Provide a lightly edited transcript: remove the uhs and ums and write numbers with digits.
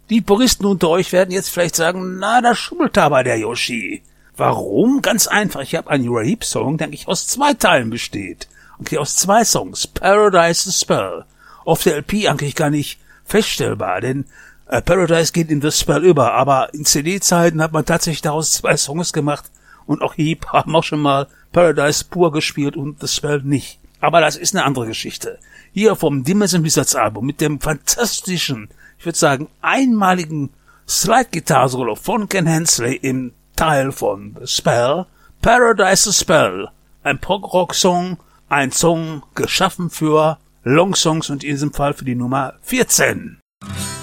Die Puristen unter euch werden jetzt vielleicht sagen, na, da schummelt aber der Yoshi. Warum? Ganz einfach. Ich habe einen Uriah Heep-Song, der eigentlich aus 2 Teilen besteht. Okay, aus 2 Songs. Paradise the Spell. Auf der LP eigentlich gar nicht feststellbar, denn Paradise geht in The Spell über, aber in CD-Zeiten hat man tatsächlich daraus 2 Songs gemacht und auch Heep haben auch schon mal Paradise pur gespielt und The Spell nicht. Aber das ist eine andere Geschichte. Hier vom Dimmers and Wizards Album mit dem fantastischen, ich würde sagen, einmaligen Slide-Gitarre-Solo von Ken Hensley im Teil von The Spell, Paradise the Spell. Ein Prog-Rock-Song, ein Song geschaffen für Long-Songs und in diesem Fall für die Nummer 14.